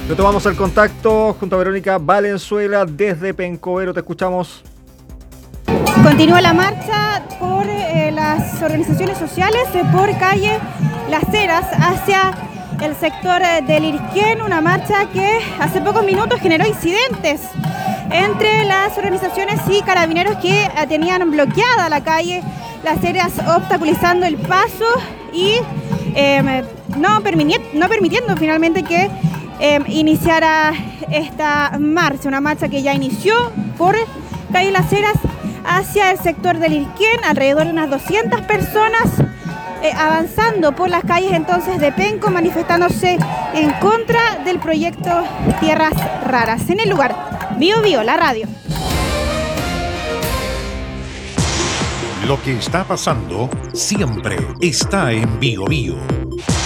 Retomamos el contacto junto a Verónica Valenzuela desde Pencovero. Te escuchamos. Continúa la marcha por las organizaciones sociales por calle Las Heras hacia el sector del Irquén, una marcha que hace pocos minutos generó incidentes entre las organizaciones y carabineros que tenían bloqueada la calle Las Heras, obstaculizando el paso y no permitiendo finalmente que iniciara esta marcha, una marcha que ya inició por calle Las Heras hacia el sector del Irquén, alrededor de unas 200 personas avanzando por las calles entonces de Penco, manifestándose en contra del proyecto Tierras Raras. En el lugar, Bio Bio, la radio. Lo que está pasando siempre está en Bio Bio.